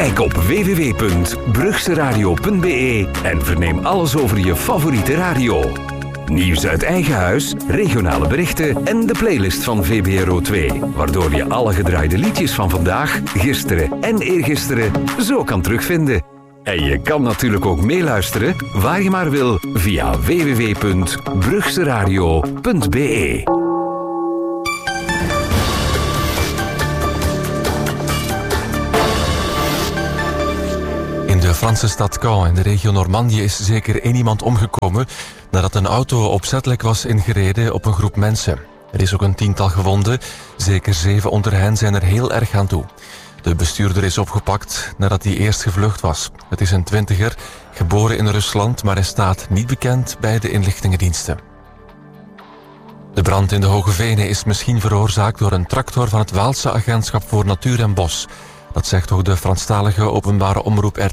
Kijk op www.brugseradio.be en verneem alles over je favoriete radio. Nieuws uit eigen huis, regionale berichten en de playlist van VBRO 2. Waardoor je alle gedraaide liedjes van vandaag, gisteren en eergisteren zo kan terugvinden. En je kan natuurlijk ook meeluisteren waar je maar wil via www.brugseradio.be. In de Franse stad Caen in de regio Normandië is zeker 1 iemand omgekomen nadat een auto opzettelijk was ingereden op een groep mensen. Er is ook een 10-tal gewonden, zeker 7 onder hen zijn er heel erg aan toe. De bestuurder is opgepakt nadat hij eerst gevlucht was. Het is een 20er, geboren in Rusland, maar hij staat niet bekend bij de inlichtingendiensten. De brand in de Hoge Venen is misschien veroorzaakt door een tractor van het Waalse Agentschap voor Natuur en Bos. Dat zegt ook de Franstalige openbare omroep